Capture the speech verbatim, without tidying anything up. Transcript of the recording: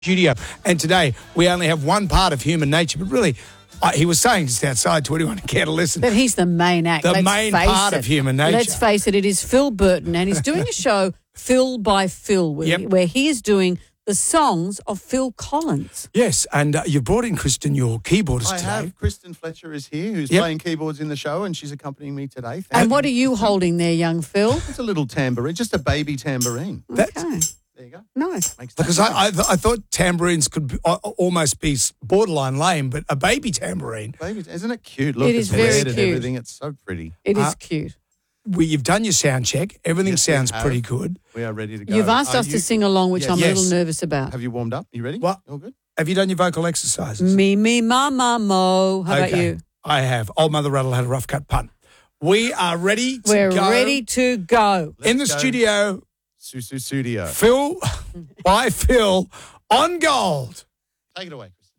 Studio. And today we only have one part of human nature, but really, uh, he was saying just outside to anyone who care to listen. But he's the main act. The Let's main face part it. of human nature. Let's face it, it is Phil Burton, and he's doing a show, Phil by Phil, where, Yep. where he is doing the songs of Phil Collins. Yes, and uh, you've brought in Kristen, your keyboardist I today. have. Kristen Fletcher is here, who's Yep. playing keyboards in the show, and she's accompanying me today. Thank And you. what are you holding there, young Phil? It's a little tambourine, just a baby tambourine. That's- Okay, There you go. nice. Makes that Because I, I, noise. th- I thought tambourines could be, uh, almost be s- borderline lame, but a baby tambourine. Baby, isn't it cute? Look, It it's is very red and cute. everything. It's so pretty. It is Uh, cute. We, you've done your sound check. Everything Yes, we sounds have. pretty good. We are ready to go. You've asked Are us you- to sing along, which Yes. I'm a Yes. little nervous about. Have you warmed up? You ready? What? All good? Have you done your vocal exercises? Me, me, mama, mo. How about Okay. you? I have. Old Mother Rattle had a rough cut pun. We are ready to We're go. ready to go. in the Let's go. studio. Susu Studio. Phil by Phil on gold. Take it away, Kristen.